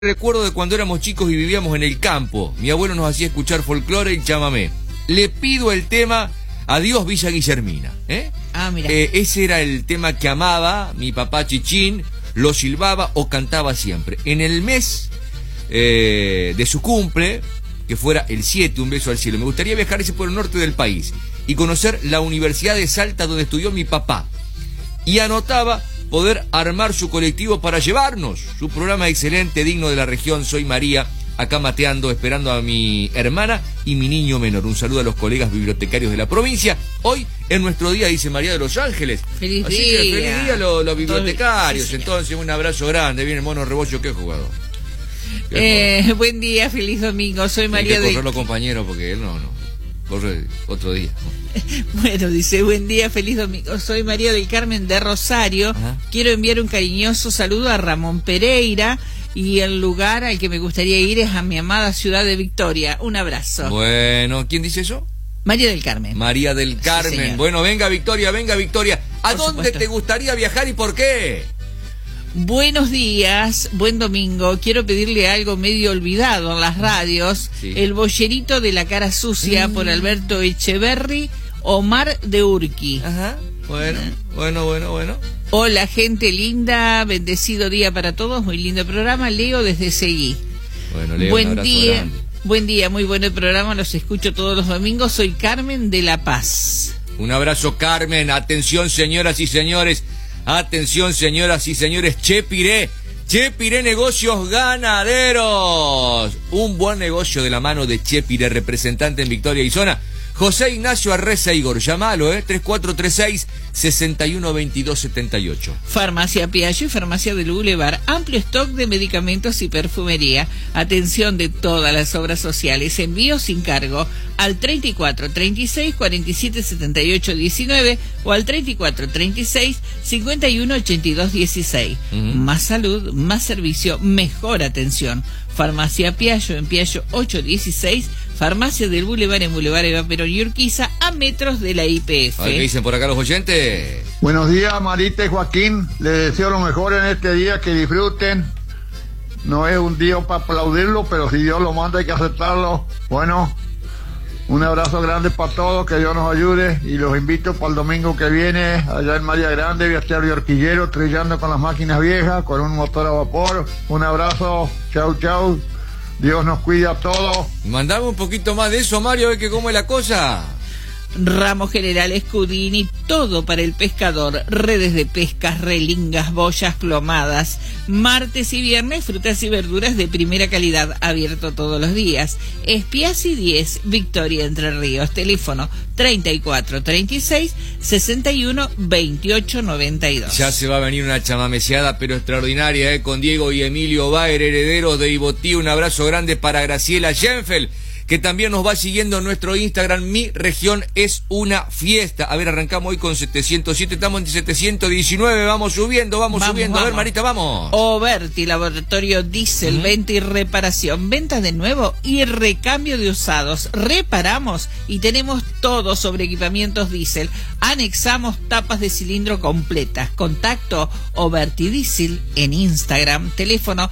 Recuerdo de cuando éramos chicos y vivíamos en el campo. Mi abuelo nos hacía escuchar folclore y chamamé. Le pido el tema Adiós Villa Guillermina. Mira. Ese era el tema que amaba mi papá Chichín, lo silbaba o cantaba siempre. En el mes de su cumple, que fuera el 7, un beso al cielo, me gustaría viajar por el norte del país y conocer la Universidad de Salta donde estudió mi papá. Y anotaba poder armar su colectivo para llevarnos. Su programa excelente, digno de la región. Soy María, acá mateando, esperando a mi hermana y mi niño menor. Un saludo a los colegas bibliotecarios de la provincia. Hoy, en nuestro día, dice María de Los Ángeles. Feliz Así día. Que feliz día a los bibliotecarios. Sí, entonces, un abrazo grande. Viene el mono Rebollo, qué jugador. Buen día, feliz domingo. Soy María Hay que de... correr los compañeros porque él no. Corre otro día. Bueno, dice, buen día, feliz domingo. Soy María del Carmen de Rosario. Ajá. Quiero enviar un cariñoso saludo a Ramón Pereira y el lugar al que me gustaría ir es a mi amada ciudad de Victoria. Un abrazo. Bueno, ¿quién dice eso? María del Carmen. María del Carmen. Sí, bueno, venga Victoria, venga Victoria. ¿A Por dónde supuesto. te gustaría viajar y por qué? Buenos días, buen domingo. Quiero pedirle algo medio olvidado en las radios. Sí. El bollerito de la cara sucia por Alberto Echeverry, Omar de Urqui. Ajá. Bueno. Hola, gente linda, bendecido día para todos, muy lindo programa. Leo desde Seguí. Bueno, Leo, un Buen abrazo día, grande. buen día, muy bueno el programa, los escucho todos los domingos. Soy Carmen de La Paz. Un abrazo, Carmen. Atención, señoras y señores. Atención, señoras y señores. Chepiré Negocios Ganaderos. Un buen negocio de la mano de Chepiré, representante en Victoria y zona. José Ignacio Arreza Igor, llamalo, 3436-612278. Farmacia Piaggio y Farmacia del Boulevard, amplio stock de medicamentos y perfumería, atención de todas las obras sociales, envío sin cargo al 3436-477819 o al 3436-518216. Más salud, más servicio, mejor atención. Farmacia Piaggio en Piaggio 816, Farmacia del Boulevard en Boulevard Eva Perón y Urquiza, a metros de la YPF. A ver qué dicen por acá los oyentes. Buenos días, Marita y Joaquín. Les deseo lo mejor en este día, que disfruten. No es un día para aplaudirlo, pero si Dios lo manda hay que aceptarlo. Bueno, un abrazo grande para todos, que Dios nos ayude y los invito para el domingo que viene, allá en María Grande, voy a estar de horquillero, trillando con las máquinas viejas, con un motor a vapor. Un abrazo, chau, chau. Dios nos cuida a todos. Mandame un poquito más de eso, Mario, a ver que cómo es la cosa. Ramos General Escudini, todo para el pescador, redes de pescas, relingas, boyas, plomadas. Martes y viernes, frutas y verduras de primera calidad, abierto todos los días. Espiasi 10, Victoria Entre Ríos, teléfono 3436-612892. Ya se va a venir una chamameceada pero extraordinaria, con Diego y Emilio Baer, herederos de Ibotí. Un abrazo grande para Graciela Schenfeld, que también nos va siguiendo en nuestro Instagram. Mi región es una fiesta. A ver, arrancamos hoy con 707, estamos en 719, vamos subiendo. A ver, Marita, vamos. Oberti, laboratorio diésel, venta y reparación, ventas de nuevo y recambio de usados. Reparamos y tenemos todo sobre equipamientos diésel. Anexamos tapas de cilindro completas. Contacto Oberti Diesel en Instagram, teléfono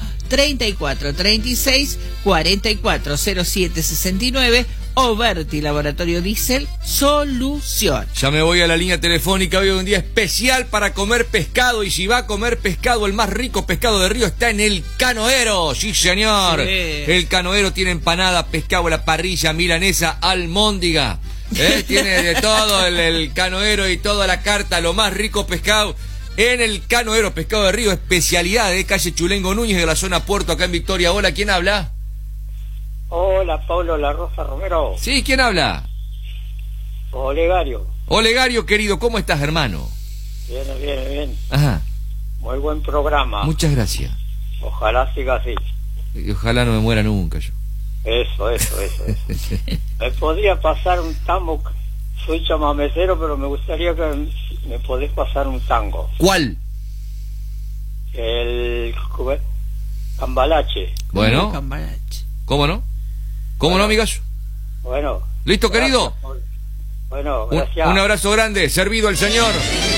3436-440769. Oberti, laboratorio diésel, solución. Ya me voy a la línea telefónica. Hoy es un día especial para comer pescado, y si va a comer pescado, el más rico pescado de río está en el Canoero. Sí, señor. Sí. El Canoero tiene empanada, pescado a la parrilla, milanesa, almóndiga. Tiene de todo el Canoero y toda la carta, lo más rico pescado en el Canoero, pescado de río, especialidad de calle Chulengo Núñez de la zona Puerto, acá en Victoria. Hola, ¿quién habla? Hola, Pablo La Rosa Romero. Sí, ¿quién habla? Olegario. Olegario, querido, ¿cómo estás, hermano? Bien. Ajá, Muy buen programa. muchas gracias. Ojalá siga así. Y ojalá no me muera nunca yo. Eso. Me podría pasar un tango. Soy chamamecero, pero me gustaría que me podés pasar un tango. ¿Cuál? El Cambalache. Bueno, Cambalache. ¿cómo no? ¿Cómo no, amigas? Bueno. ¿Listo, querido? Gracias. Bueno, Un gracias. abrazo grande, servido el señor.